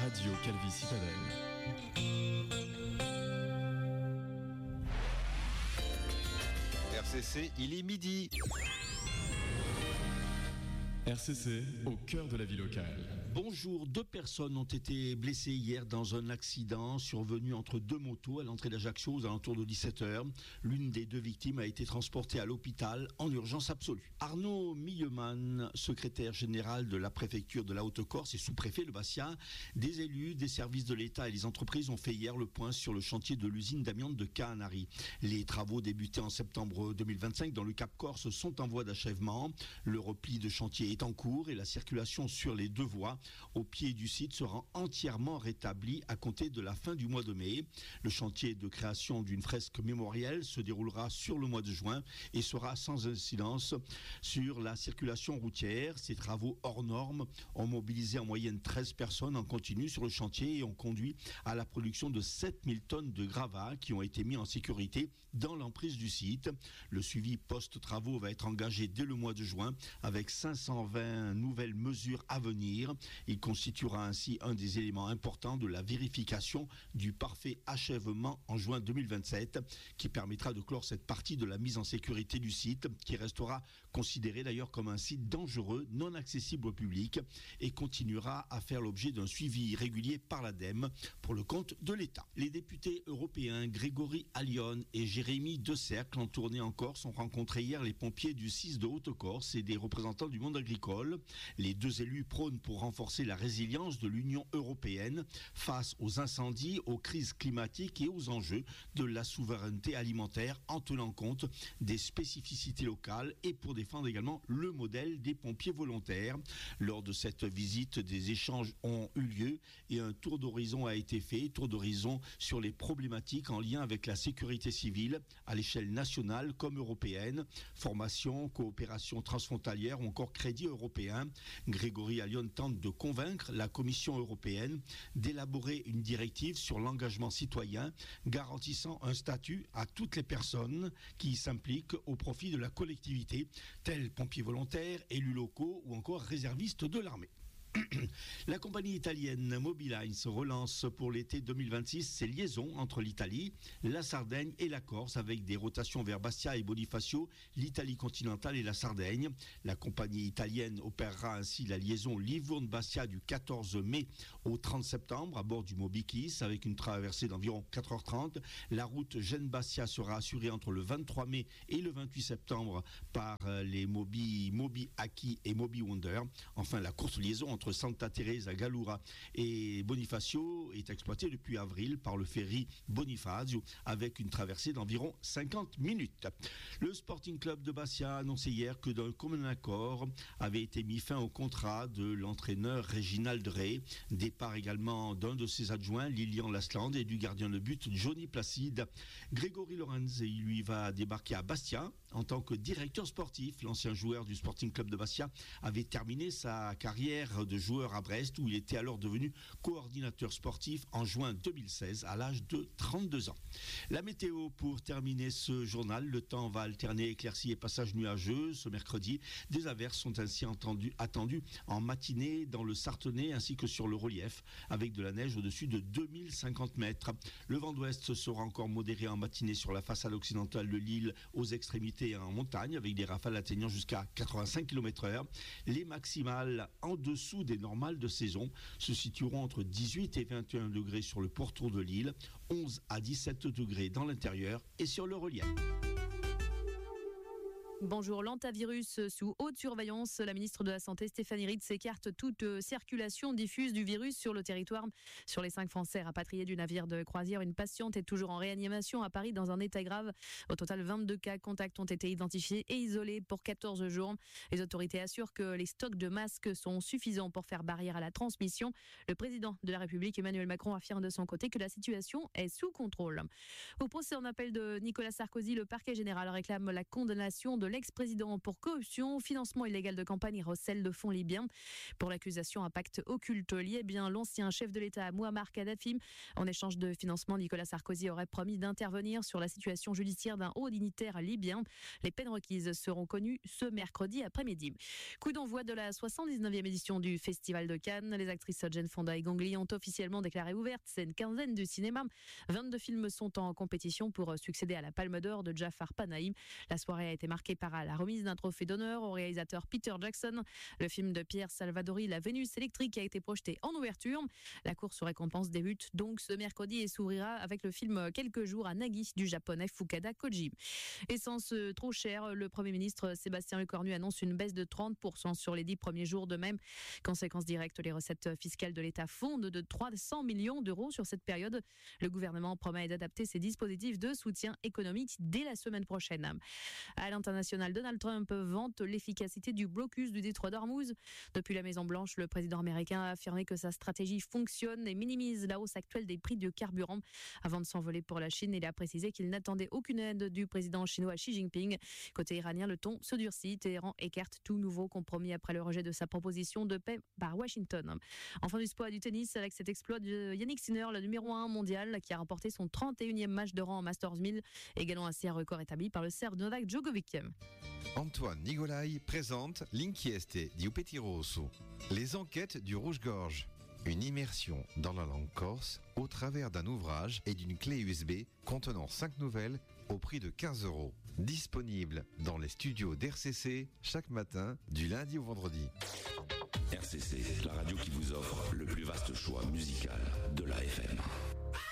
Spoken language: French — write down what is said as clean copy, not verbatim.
Radio Calvi-Citadelle. RCC, il est midi. RCC, au cœur de la vie locale. Bonjour, 2 personnes ont été blessées hier dans un accident survenu entre 2 motos à l'entrée d'Ajaccio aux alentours de 17h. L'une des 2 victimes a été transportée à l'hôpital en urgence absolue. Arnaud Milleman, secrétaire général de la préfecture de la Haute-Corse et sous-préfet de Bastia, des élus, des services de l'État et les entreprises ont fait hier le point sur le chantier de l'usine d'amiante de Caanari. Les travaux débutés en septembre 2025 dans le Cap Corse sont en voie d'achèvement. Le repli de chantier est en cours et la circulation sur les 2 voies au pied du site sera entièrement rétablie à compter de la fin du mois de mai. Le chantier de création d'une fresque mémorielle se déroulera sur le mois de juin et sera sans incidence sur la circulation routière. Ces travaux hors normes ont mobilisé en moyenne 13 personnes en continu sur le chantier et ont conduit à la production de 7000 tonnes de gravats qui ont été mis en sécurité dans l'emprise du site. Le suivi post-travaux va être engagé dès le mois de juin avec 520 nouvelles mesures à venir. Il constituera ainsi un des éléments importants de la vérification du parfait achèvement en juin 2027 qui permettra de clore cette partie de la mise en sécurité du site qui restera considéré d'ailleurs comme un site dangereux, non accessible au public et continuera à faire l'objet d'un suivi régulier par l'ADEME pour le compte de l'État. Les députés européens Grégory Allione et Jérémy Decercle en tournée en Corse ont rencontré hier les pompiers du 6 de Haute-Corse et des représentants du monde agricole. Les 2 élus prônent pour renforcer la résilience de l'Union européenne face aux incendies, aux crises climatiques et aux enjeux de la souveraineté alimentaire en tenant compte des spécificités locales et pour défendre également le modèle des pompiers volontaires. Lors de cette visite, des échanges ont eu lieu et un tour d'horizon a été fait, tour d'horizon sur les problématiques en lien avec la sécurité civile à l'échelle nationale comme européenne, formation, coopération transfrontalière ou encore crédit européen. Grégory Allione tente de convaincre la Commission européenne d'élaborer une directive sur l'engagement citoyen garantissant un statut à toutes les personnes qui s'impliquent au profit de la collectivité, tels pompiers volontaires, élus locaux ou encore réservistes de l'armée. La compagnie italienne Mobilines relance pour l'été 2026 ses liaisons entre l'Italie, la Sardaigne et la Corse avec des rotations vers Bastia et Bonifacio, l'Italie continentale et la Sardaigne. La compagnie italienne opérera ainsi la liaison Livourne-Bastia du 14 mai au 30 septembre à bord du Moby Kiss avec une traversée d'environ 4h30. La route Gênes-Bastia sera assurée entre le 23 mai et le 28 septembre par les Moby Aki et Moby Wonder. Enfin, la courte liaison entre Santa Teresa, Gallura et Bonifacio est exploité depuis avril par le ferry Bonifacio avec une traversée d'environ 50 minutes. Le Sporting Club de Bastia a annoncé hier que d'un commun accord avait été mis fin au contrat de l'entraîneur Réginald Rey. Départ également d'un de ses adjoints, Lilian Lasland, et du gardien de but Johnny Placide. Grégory Lorenzi, lui, va débarquer à Bastia en tant que directeur sportif. L'ancien joueur du Sporting Club de Bastia avait terminé sa carrière de joueur à Brest où il était alors devenu coordinateur sportif en juin 2016 à l'âge de 32 ans. La météo pour terminer ce journal, le temps va alterner éclaircies et passages nuageux ce mercredi. Des averses sont ainsi attendues en matinée dans le Sartenay ainsi que sur le relief avec de la neige au-dessus de 2050 mètres. Le vent d'ouest sera encore modéré en matinée sur la façade occidentale de l'île aux extrémités et en montagne avec des rafales atteignant jusqu'à 85 km/h. Les maximales en dessous des normales de saison se situeront entre 18 et 21 degrés sur le pourtour de l'île, 11 à 17 degrés dans l'intérieur et sur le relief. Bonjour, l'hantavirus sous haute surveillance. La ministre de la Santé, Stéphanie Ritz, écarte toute circulation diffuse du virus sur le territoire. Sur les 5 Français rapatriés du navire de croisière, une patiente est toujours en réanimation à Paris dans un état grave. Au total, 22 cas contacts ont été identifiés et isolés pour 14 jours. Les autorités assurent que les stocks de masques sont suffisants pour faire barrière à la transmission. Le président de la République, Emmanuel Macron, affirme de son côté que la situation est sous contrôle. Au procès en appel de Nicolas Sarkozy, le parquet général réclame la condamnation de l'ex-président pour corruption, financement illégal de campagne et recel de fonds libyens. Pour l'accusation, un pacte occulte lié bien l'ancien chef de l'État Mouammar Kadhafi. En échange de financement, Nicolas Sarkozy aurait promis d'intervenir sur la situation judiciaire d'un haut dignitaire libyen. Les peines requises seront connues ce mercredi après-midi. Coup d'envoi de la 79e édition du Festival de Cannes. Les actrices Jane Fonda et Gong Li ont officiellement déclaré ouverte cette quinzaine du cinéma. 22 films sont en compétition pour succéder à la Palme d'Or de Jafar Panahi. La soirée a été marquée par la remise d'un trophée d'honneur au réalisateur Peter Jackson. Le film de Pierre Salvadori, La Vénus électrique, a été projeté en ouverture. La course aux récompenses débute donc ce mercredi et s'ouvrira avec le film Quelques jours à Nagi du japonais Fukada Koji. Essence trop chère, le Premier ministre Sébastien Lecornu annonce une baisse de 30% sur les 10 premiers jours de même. Conséquence directe, les recettes fiscales de l'État fondent de 300 millions d'euros sur cette période. Le gouvernement promet d'adapter ses dispositifs de soutien économique dès la semaine prochaine. À l'international, Donald Trump vante l'efficacité du blocus du détroit d'Ormuz. Depuis la Maison-Blanche, le président américain a affirmé que sa stratégie fonctionne et minimise la hausse actuelle des prix du carburant. Avant de s'envoler pour la Chine, il a précisé qu'il n'attendait aucune aide du président chinois Xi Jinping. Côté iranien, le ton se durcit. Téhéran écarte tout nouveau compromis après le rejet de sa proposition de paix par Washington. Enfin du sport et du tennis avec cet exploit de Yannick Sinner, le numéro 1 mondial, qui a remporté son 31e match de rang en Masters 1000, également ainsi un record établi par le Serbe Novak Djokovic. Antoine Nigolai présente L'inchieste di Petit Rosso, les enquêtes du Rouge-Gorge. Une immersion dans la langue corse au travers d'un ouvrage et d'une clé USB contenant 5 nouvelles au prix de 15 €. Disponible dans les studios d'RCC chaque matin du lundi au vendredi. RCC, la radio qui vous offre le plus vaste choix musical de la FM.